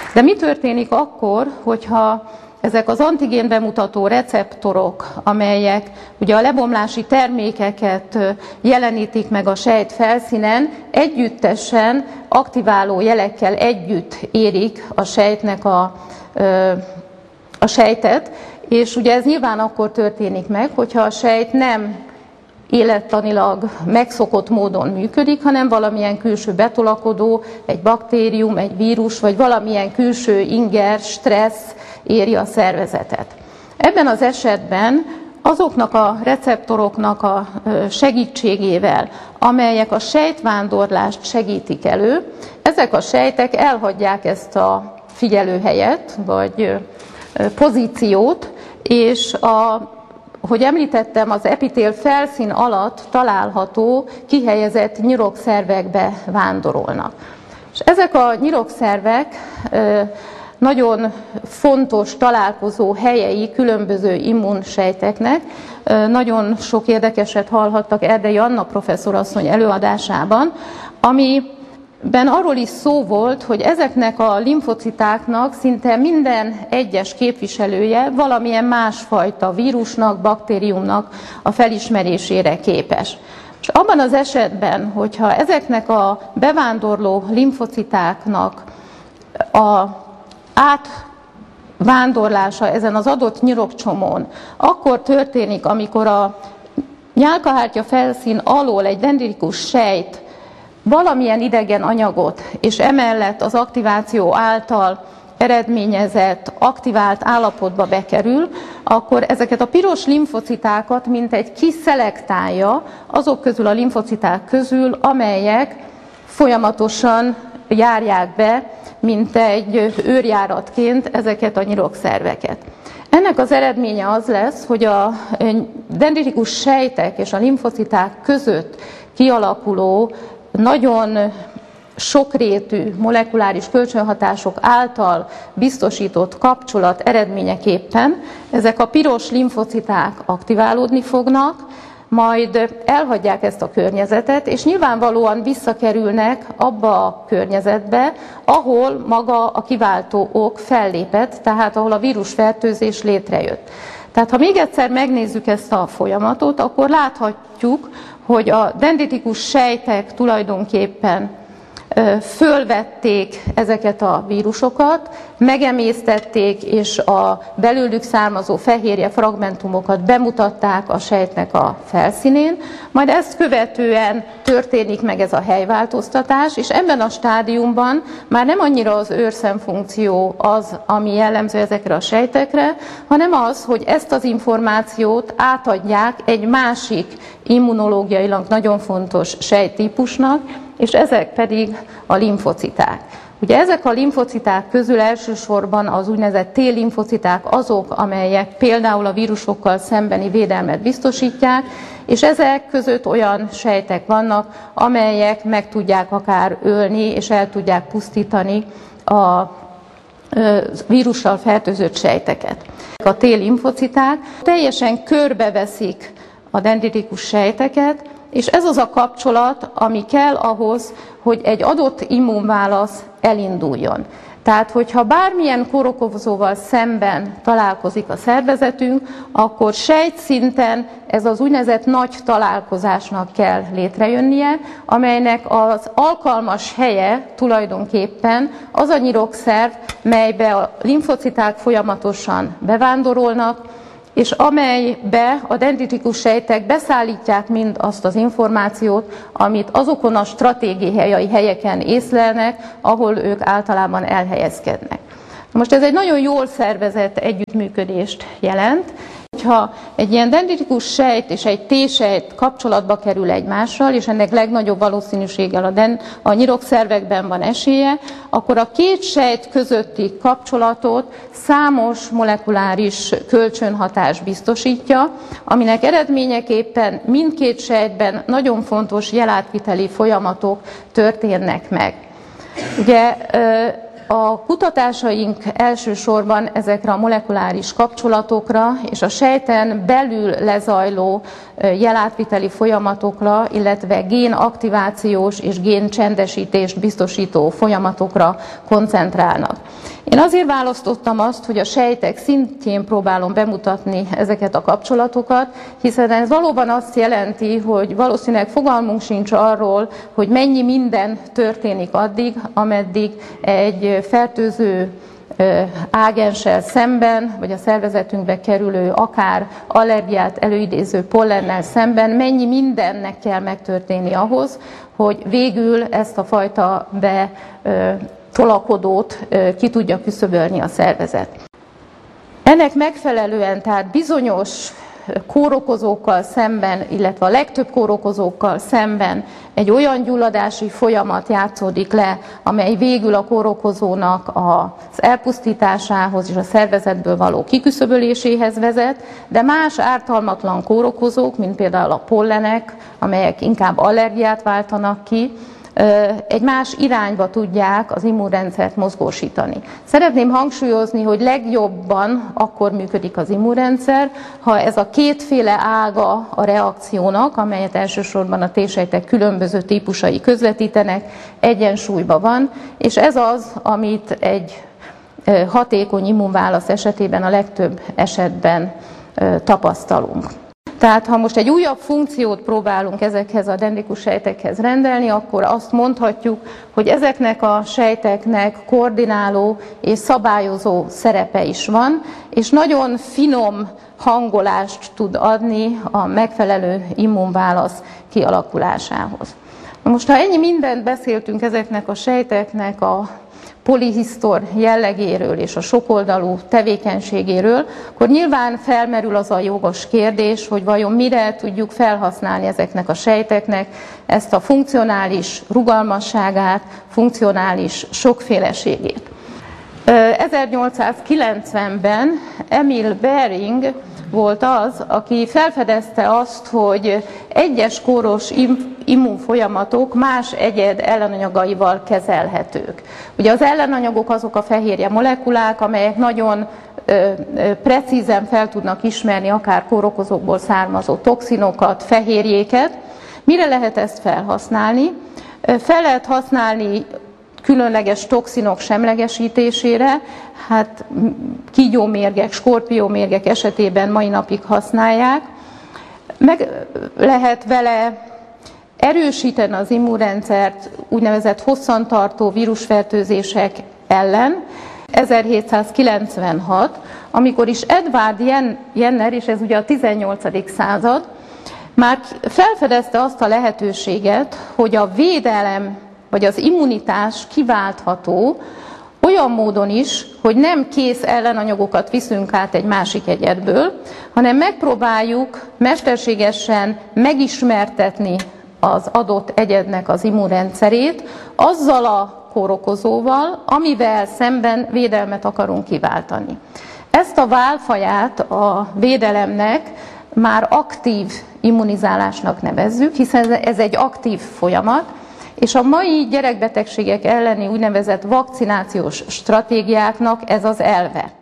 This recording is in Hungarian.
De mi történik akkor, hogyha ezek az antigén bemutató receptorok, amelyek ugye a lebomlási termékeket jelenítik meg a sejt felszínen, együttesen aktiváló jelekkel együtt érik a sejtnek a sejtet, és ugye ez nyilván akkor történik meg, hogyha a sejt nem élettanilag megszokott módon működik, hanem valamilyen külső betolakodó, egy baktérium, egy vírus, vagy valamilyen külső inger, stressz éri a szervezetet. Ebben az esetben azoknak a receptoroknak a segítségével, amelyek a sejtvándorlást segítik elő, ezek a sejtek elhagyják ezt a figyelőhelyet, vagy pozíciót, és hogy említettem, az epitél felszín alatt található, kihelyezett nyirokszervekbe vándorolnak. És ezek a nyirokszervek nagyon fontos találkozó helyei különböző immunsejteknek. Nagyon sok érdekeset hallhattak Erdei Anna professzorasszony előadásában, amiben arról is szó volt, hogy ezeknek a limfocitáknak szinte minden egyes képviselője valamilyen másfajta vírusnak, baktériumnak a felismerésére képes. És abban az esetben, hogyha ezeknek a bevándorló limfocitáknak a átvándorlása ezen az adott nyirokcsomón akkor történik, amikor a nyálkahártya felszín alól egy dendritikus sejt valamilyen idegen anyagot, és emellett az aktiváció által eredményezett, aktivált állapotba bekerül, akkor ezeket a piros limfocitákat mintegy kiszelektálja azok közül a limfociták közül, amelyek folyamatosan járják be, mint egy őrjáratként ezeket a nyirokszerveket. Ennek az eredménye az lesz, hogy a dendritikus sejtek és a limfociták között kialakuló nagyon sokrétű molekuláris kölcsönhatások által biztosított kapcsolat eredményeképpen ezek a piros limfociták aktiválódni fognak, majd elhagyják ezt a környezetet, és nyilvánvalóan visszakerülnek abba a környezetbe, ahol maga a kiváltó ok fellépett, tehát ahol a vírusfertőzés létrejött. Tehát ha még egyszer megnézzük ezt a folyamatot, akkor láthatjuk, hogy a dendritikus sejtek tulajdonképpen fölvették ezeket a vírusokat, megemésztették, és a belőlük származó fehérje fragmentumokat bemutatták a sejtnek a felszínén, majd ezt követően történik meg ez a helyváltoztatás, és ebben a stádiumban már nem annyira az őrszemfunkció az, ami jellemző ezekre a sejtekre, hanem az, hogy ezt az információt átadják egy másik immunológiailag nagyon fontos sejttípusnak, és ezek pedig a limfociták. Ugye ezek a limfociták közül elsősorban az úgynevezett T-limfociták azok, amelyek például a vírusokkal szembeni védelmet biztosítják, és ezek között olyan sejtek vannak, amelyek meg tudják akár ölni, és el tudják pusztítani a vírussal fertőzött sejteket. A T-limfociták teljesen körbeveszik a dendritikus sejteket, és ez az a kapcsolat, ami kell ahhoz, hogy egy adott immunválasz elinduljon. Tehát, hogyha bármilyen kórokozóval szemben találkozik a szervezetünk, akkor sejtszinten ez az úgynevezett nagy találkozásnak kell létrejönnie, amelynek az alkalmas helye tulajdonképpen az a nyirokszerv, melybe a limfociták folyamatosan bevándorolnak, és amelybe a dendritikus sejtek beszállítják mind azt az információt, amit azokon a stratégiai helyeken észlelnek, ahol ők általában elhelyezkednek. Most ez egy nagyon jól szervezett együttműködést jelent. Ha egy ilyen dendritikus sejt és egy T-sejt kapcsolatba kerül egymással, és ennek legnagyobb valószínűséggel a nyirokszervekben van esélye, akkor a két sejt közötti kapcsolatot számos molekuláris kölcsönhatás biztosítja, aminek eredményeképpen mindkét sejtben nagyon fontos jelátviteli folyamatok történnek meg. Ugye, a kutatásaink elsősorban ezekre a molekuláris kapcsolatokra és a sejten belül lezajló jelátviteli folyamatokra, illetve génaktivációs és géncsendesítést biztosító folyamatokra koncentrálnak. Én azért választottam azt, hogy a sejtek szintjén próbálom bemutatni ezeket a kapcsolatokat, hiszen ez valóban azt jelenti, hogy valószínűleg fogalmunk sincs arról, hogy mennyi minden történik addig, ameddig egy fertőző ágenssel szemben, vagy a szervezetünkbe kerülő akár allergiát előidéző pollennel szemben mennyi mindennek kell megtörténni ahhoz, hogy végül ezt a fajta betolakodót ki tudja küszöbölni a szervezet. Ennek megfelelően tehát bizonyos kórokozókkal szemben, illetve a legtöbb kórokozókkal szemben egy olyan gyulladási folyamat játszódik le, amely végül a kórokozónak az elpusztításához és a szervezetből való kiküszöböléséhez vezet, de más ártalmatlan kórokozók, mint például a pollenek, amelyek inkább allergiát váltanak ki, egy más irányba tudják az immunrendszert mozgósítani. Szeretném hangsúlyozni, hogy legjobban akkor működik az immunrendszer, ha ez a kétféle ága a reakciónak, amelyet elsősorban a T-sejtek különböző típusai közvetítenek, egyensúlyban van, és ez az, amit egy hatékony immunválasz esetében a legtöbb esetben tapasztalunk. Tehát ha most egy újabb funkciót próbálunk ezekhez a dendrikus sejtekhez rendelni, akkor azt mondhatjuk, hogy ezeknek a sejteknek koordináló és szabályozó szerepe is van, és nagyon finom hangolást tud adni a megfelelő immunválasz kialakulásához. Most ha ennyi mindent beszéltünk ezeknek a sejteknek a polihisztor jellegéről és a sokoldalú tevékenységéről, akkor nyilván felmerül az a jogos kérdés, hogy vajon mire tudjuk felhasználni ezeknek a sejteknek ezt a funkcionális rugalmasságát, funkcionális sokféleségét. 1890-ben Emil Behring volt az, aki felfedezte azt, hogy egyes kóros immunfolyamatok más egyed ellenanyagaival kezelhetők. Ugye az ellenanyagok azok a fehérje molekulák, amelyek nagyon precízen fel tudnak ismerni akár kórokozókból származó toxinokat, fehérjéket. Mire lehet ezt felhasználni? Fel lehet használni különleges toxinok semlegesítésére, hát kígyómérgek, skorpiómérgek esetében mai napig használják. Meg lehet vele erősíteni az immunrendszert úgynevezett hosszantartó vírusfertőzések ellen. 1796, amikor is Edward Jenner, és ez ugye a 18. század, már felfedezte azt a lehetőséget, hogy a védelem vagy az immunitás kiváltható olyan módon is, hogy nem kész ellenanyagokat viszünk át egy másik egyedből, hanem megpróbáljuk mesterségesen megismertetni az adott egyednek az immunrendszerét azzal a kórokozóval, amivel szemben védelmet akarunk kiváltani. Ezt a válfaját a védelemnek már aktív immunizálásnak nevezzük, hiszen ez egy aktív folyamat, és a mai gyerekbetegségek elleni úgynevezett vakcinációs stratégiáknak ez az elve.